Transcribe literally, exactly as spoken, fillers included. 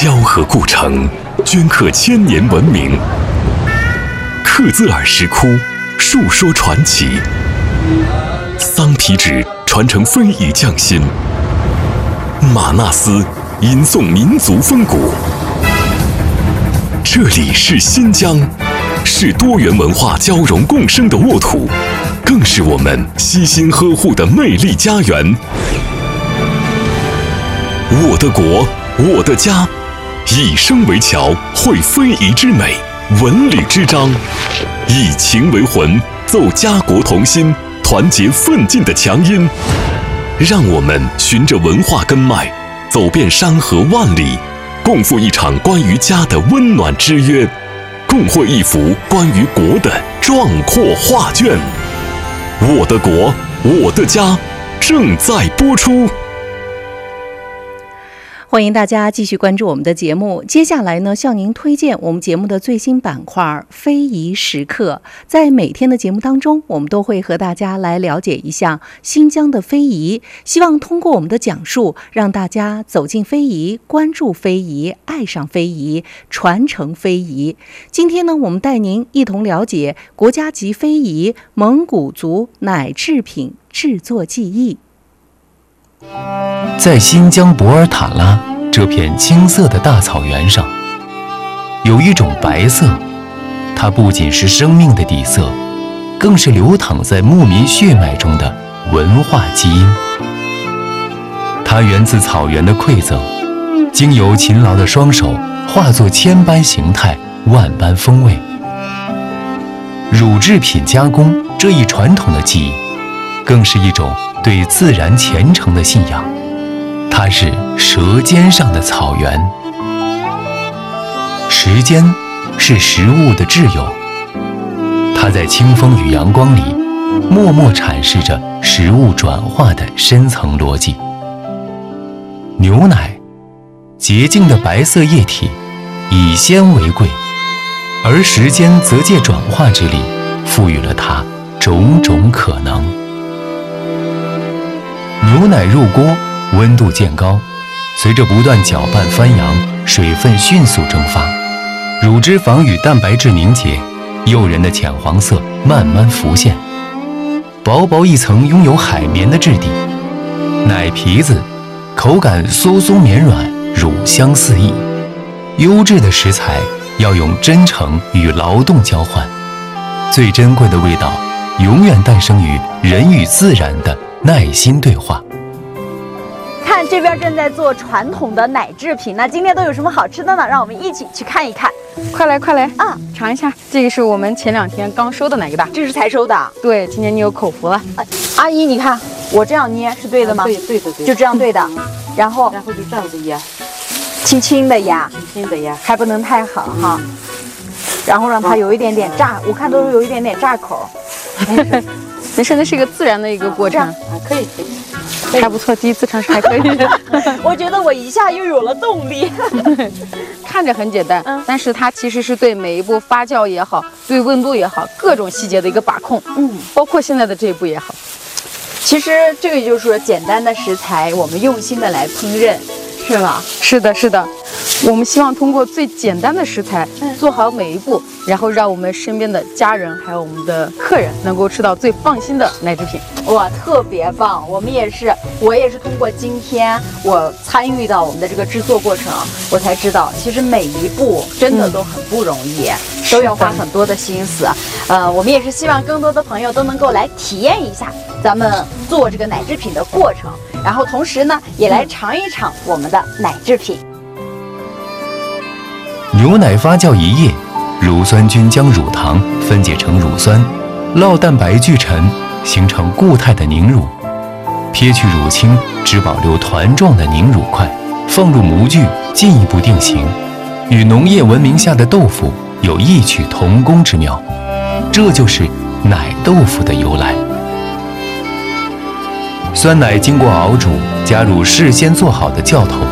交河故城，镌刻千年文明；克孜尔石窟，述说传奇；桑皮纸传承非遗匠心；玛纳斯吟诵民族风骨。这里是新疆，是多元文化交融共生的沃土，更是我们悉心呵护的魅力家园。我的国，我的家，以声为桥，绘非遗之美，文旅之章，以情为魂，奏家国同心，团结奋进的强音。让我们循着文化根脉，走遍山河万里，共赴一场关于家的温暖之约，共绘一幅关于国的壮阔画卷。我的国，我的家，正在播出。 欢迎大家继续关注我们的节目。接下来呢，向您推荐我们节目的最新板块非遗时刻。在每天的节目当中，我们都会和大家来了解一下新疆的非遗，希望通过我们的讲述，让大家走进非遗，关注非遗，爱上非遗，传承非遗。今天呢，我们带您一同了解国家级非遗蒙古族奶制品制作技艺。 在新疆博尔塔拉这片青色的大草原上，有一种白色，它不仅是生命的底色，更是流淌在牧民血脉中的文化基因。它源自草原的馈赠，经由勤劳的双手化作千般形态，万般风味。乳制品加工这一传统的技艺，更是一种对自然虔诚的信仰。它是舌尖上的草原，时间是食物的挚友，它在清风与阳光里默默阐释着食物转化的深层逻辑。牛奶，洁净的白色液体，以鲜为贵，而时间则借转化之力赋予了它种种可能。牛奶入锅，温度渐高，随着不断搅拌翻扬，水分迅速蒸发，乳脂肪与蛋白质凝结，诱人的浅黄色慢慢浮现，薄薄一层拥有海绵的质地，奶皮子口感酥酥绵软，乳香四溢。优质的食材要用真诚与劳动交换，最珍贵的味道永远诞生于人与自然的耐心对话。 看这边正在做传统的奶制品，那今天都有什么好吃的呢？让我们一起去看一看。 快来快来啊， 尝一下，这个是我们前两天刚收的奶疙瘩， 这是才收的。 对，今天你有口福了。 啊、阿姨，你看我这样捏是对的吗？ 对对的对， 就这样对的。嗯、然后然后就这样子压， 轻轻的压， 轻轻的压， 还不能太狠哈。嗯、然后让它有一点点炸，我看都是有一点点炸口。 没事，那是一个自然的一个过程。 啊，可以可以。 还不错，第一次尝试还可以。 我觉得我一下又有了动力。 看着很简单，嗯、但是它其实是对每一步发酵也好，对温度也好，各种细节的一个把控。嗯，包括现在的这一步也好。 其实这个就是说，简单的食材，我们用心的来烹饪，是吧？ 是的，是的。我们希望通过最简单的食材，做好每一步，然后让我们身边的家人还有我们的客人能够吃到最放心的奶制品。 哇，特别棒！我们也是，我也是通过今天我参与到我们的这个制作过程，我才知道，其实每一步真的都很不容易，嗯、都要花很多的心思。呃，我们也是希望更多的朋友都能够来体验一下咱们做这个奶制品的过程，然后同时呢，也来尝一尝我们的奶制品。 牛奶发酵一夜，乳酸菌将乳糖分解成乳酸，酪蛋白聚沉，形成固态的凝乳。撇去乳清，只保留团状的凝乳块，放入模具进一步定型，与农业文明下的豆腐有异曲同工之妙。这就是奶豆腐的由来。酸奶经过熬煮，加入事先做好的酵头，